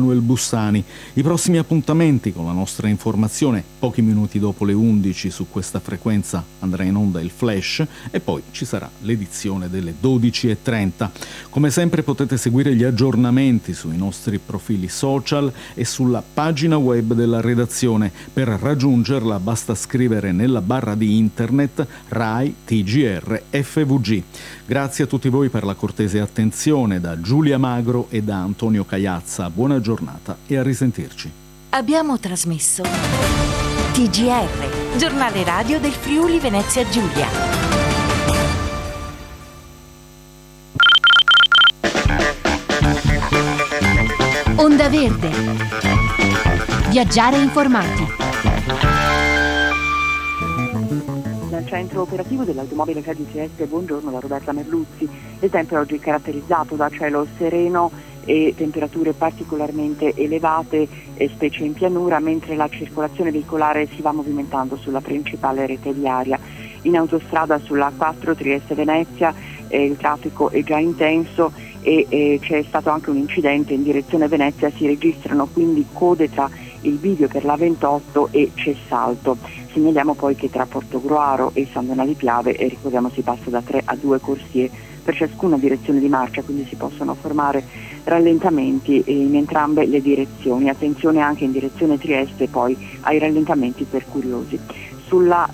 Emanuele Bussani. I prossimi appuntamenti con la nostra informazione: pochi minuti dopo le 11 su questa frequenza andrà in onda il flash e poi ci sarà l'edizione delle 12:30. Come sempre potete seguire gli aggiornamenti sui nostri profili social e sulla pagina web della redazione. Per raggiungerla basta scrivere nella barra di internet Rai TGR FVG. Grazie a tutti voi per la cortese attenzione da Giulia Magro e da Antonio Caiazza. Buona giornata e a risentirci. Abbiamo trasmesso TGR, giornale radio del Friuli Venezia Giulia. Onda Verde. Viaggiare informati. Dal centro operativo dell'automobile Cadi Trieste, buongiorno da Roberta Merluzzi. Il tempo è oggi caratterizzato da cielo sereno e temperature particolarmente elevate, specie in pianura, mentre la circolazione veicolare si va movimentando sulla principale rete viaria. In autostrada sulla A4 Trieste-Venezia il traffico è già intenso e c'è stato anche un incidente in direzione Venezia, si registrano quindi code tra il bivio per la 28 e Cessalto. Segnaliamo poi che tra Portogruaro e San Donà di Piave, ricordiamo, si passa da 3 a 2 corsie per ciascuna direzione di marcia, quindi si possono formare rallentamenti in entrambe le direzioni. Attenzione anche in direzione Trieste poi ai rallentamenti per curiosi. Sulla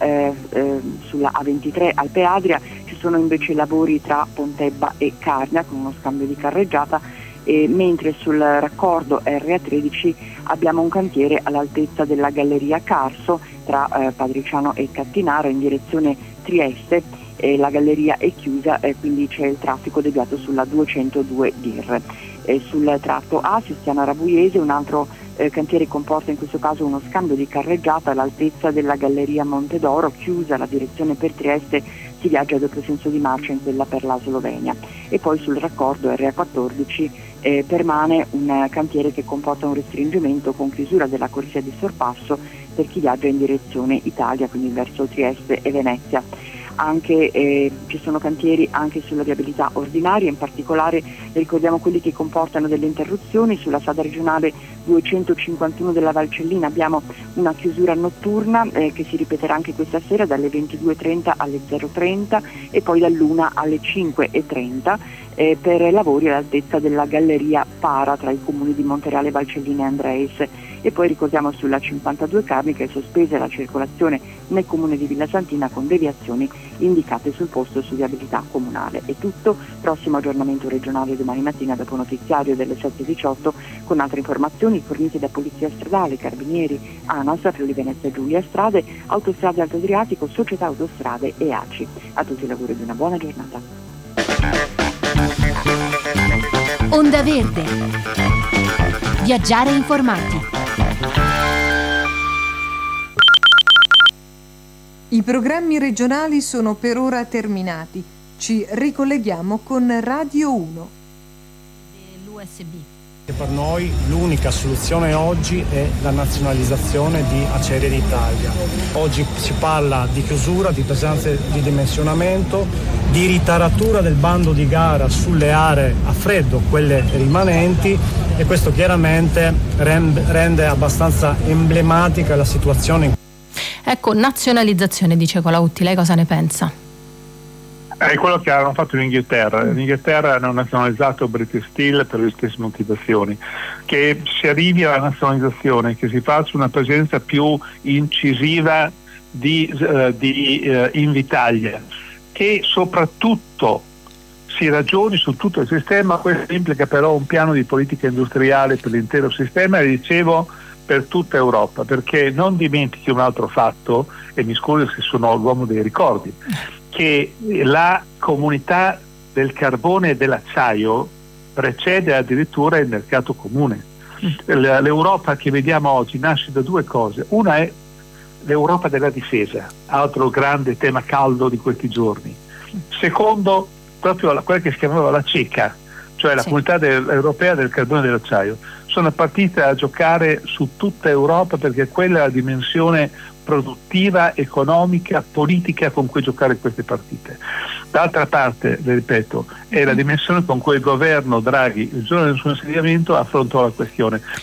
A23 Alpe Adria ci sono invece lavori tra Pontebba e Carnia con uno scambio di carreggiata, mentre sul raccordo RA13 abbiamo un cantiere all'altezza della galleria Carso tra Padriciano e Cattinaro in direzione Trieste. La galleria è chiusa, quindi c'è il traffico deviato sulla 202 DIR. Sul tratto A Sistiana Rabuiese un altro cantiere comporta in questo caso uno scambio di carreggiata all'altezza della galleria Montedoro, chiusa la direzione per Trieste, si viaggia a doppio senso di marcia in quella per la Slovenia. E poi sul raccordo RA14 permane un cantiere che comporta un restringimento con chiusura della corsia di sorpasso per chi viaggia in direzione Italia, quindi verso Trieste e Venezia. Anche ci sono cantieri anche sulla viabilità ordinaria, in particolare ricordiamo quelli che comportano delle interruzioni. Sulla strada regionale 251 della Valcellina abbiamo una chiusura notturna che si ripeterà anche questa sera dalle 22:30 alle 0:30 e poi dall'1 alle 5:30 per lavori all'altezza della galleria Para tra i comuni di Montereale, Valcellina e Andreis. E poi ricordiamo sulla 52 Carnica è sospesa la circolazione nel comune di Villa Santina con deviazioni indicate sul posto su viabilità comunale. È tutto, prossimo aggiornamento regionale domani mattina dopo notiziario delle 7:18 con altre informazioni fornite da Polizia Stradale, Carabinieri, ANAS, Friuli Venezia Giulia, Strade, Autostrade Alto Adriatico, Società Autostrade e ACI. A tutti i lavori di una buona giornata. Onda Verde. Viaggiare informati. I programmi regionali sono per ora terminati. Ci ricolleghiamo con Radio 1. L'USB. Per noi l'unica soluzione oggi è la nazionalizzazione di Acciaierie d'Italia. Oggi si parla di chiusura, di presenza di dimensionamento, di ritaratura del bando di gara sulle aree a freddo, quelle rimanenti, e questo chiaramente rende abbastanza emblematica la situazione. Ecco, nazionalizzazione, dice Colautti, lei cosa ne pensa? È quello che hanno fatto in Inghilterra. In Inghilterra hanno nazionalizzato British Steel per le stesse motivazioni. Che si arrivi alla nazionalizzazione, che si faccia una presenza più incisiva di Invitalia, che soprattutto si ragioni su tutto il sistema. Questo implica però un piano di politica industriale per l'intero sistema, e dicevo per tutta Europa, perché non dimentichi un altro fatto, e mi scusi se sono l'uomo dei ricordi, che la comunità del carbone e dell'acciaio precede addirittura il mercato comune. L'Europa che vediamo oggi nasce da due cose. Una è l'Europa della difesa, altro grande tema caldo di questi giorni. Secondo, proprio quella che si chiamava la CECA, cioè la comunità europea del carbone e dell'acciaio. Sono partite a giocare su tutta Europa perché quella è la dimensione produttiva, economica, politica con cui giocare queste partite. D'altra parte, le ripeto, è la dimensione con cui il governo Draghi, il giorno del suo insediamento, affrontò la questione.